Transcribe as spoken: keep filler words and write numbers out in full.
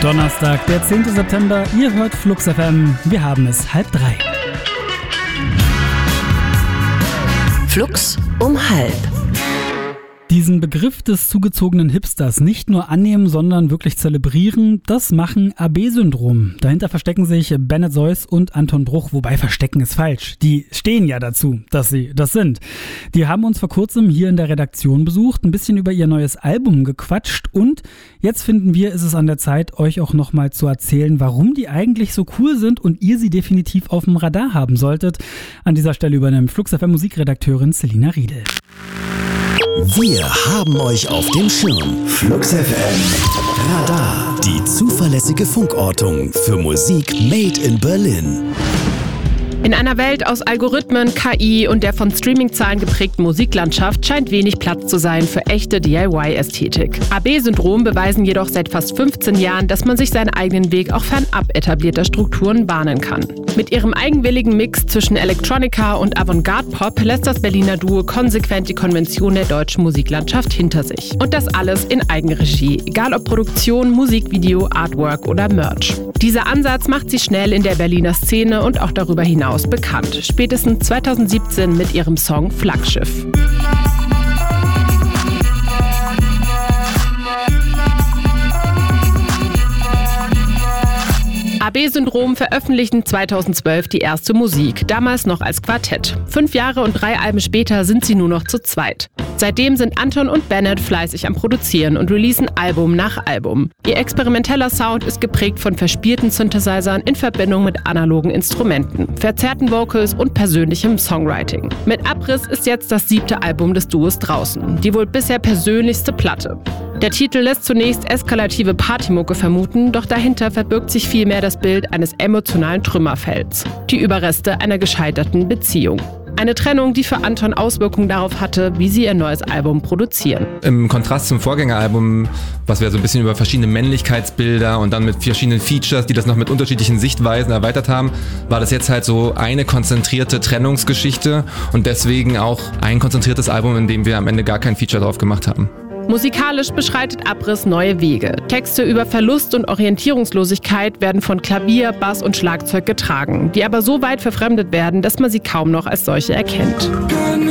Donnerstag, der zehnte September. Ihr hört Flux F M. Wir haben es halb drei. Flux um halb. Diesen Begriff des zugezogenen Hipsters nicht nur annehmen, sondern wirklich zelebrieren, das machen A B-Syndrom. Dahinter verstecken sich Bennett Seuss und Anton Bruch, wobei verstecken ist falsch. Die stehen ja dazu, dass sie das sind. Die haben uns vor kurzem hier in der Redaktion besucht, ein bisschen über ihr neues Album gequatscht und jetzt finden wir, ist es an der Zeit, euch auch nochmal zu erzählen, warum die eigentlich so cool sind und ihr sie definitiv auf dem Radar haben solltet. An dieser Stelle übernimmt Flux F M Musikredakteurin Selina Riedel. Wir haben euch auf dem Schirm. Flux F M Radar. Die zuverlässige Funkortung für Musik made in Berlin. In einer Welt aus Algorithmen, K I und der von Streaming-Zahlen geprägten Musiklandschaft scheint wenig Platz zu sein für echte D I Y-Ästhetik. A B-Syndrom beweisen jedoch seit fast fünfzehn Jahren, dass man sich seinen eigenen Weg auch fernab etablierter Strukturen bahnen kann. Mit ihrem eigenwilligen Mix zwischen Electronica und Avantgarde-Pop lässt das Berliner Duo konsequent die Konvention der deutschen Musiklandschaft hinter sich. Und das alles in Eigenregie, egal ob Produktion, Musikvideo, Artwork oder Merch. Dieser Ansatz macht sie schnell in der Berliner Szene und auch darüber hinaus bekannt, spätestens zweitausendsiebzehn mit ihrem Song Flaggschiff. A B-Syndrom veröffentlichten zweitausendzwölf die erste Musik, damals noch als Quartett. Fünf Jahre und drei Alben später sind sie nur noch zu zweit. Seitdem sind Anton und Bennett fleißig am Produzieren und releasen Album nach Album. Ihr experimenteller Sound ist geprägt von verspielten Synthesizern in Verbindung mit analogen Instrumenten, verzerrten Vocals und persönlichem Songwriting. Mit Abriss ist jetzt das siebte Album des Duos draußen, die wohl bisher persönlichste Platte. Der Titel lässt zunächst eskalative Partymucke vermuten, doch dahinter verbirgt sich vielmehr das Bild eines emotionalen Trümmerfelds, die Überreste einer gescheiterten Beziehung. Eine Trennung, die für Anton Auswirkungen darauf hatte, wie sie ihr neues Album produzieren. Im Kontrast zum Vorgängeralbum, was wir so ein bisschen über verschiedene Männlichkeitsbilder und dann mit verschiedenen Features, die das noch mit unterschiedlichen Sichtweisen erweitert haben, war das jetzt halt so eine konzentrierte Trennungsgeschichte und deswegen auch ein konzentriertes Album, in dem wir am Ende gar kein Feature drauf gemacht haben. Musikalisch beschreitet Abriss neue Wege. Texte über Verlust und Orientierungslosigkeit werden von Klavier, Bass und Schlagzeug getragen, die aber so weit verfremdet werden, dass man sie kaum noch als solche erkennt.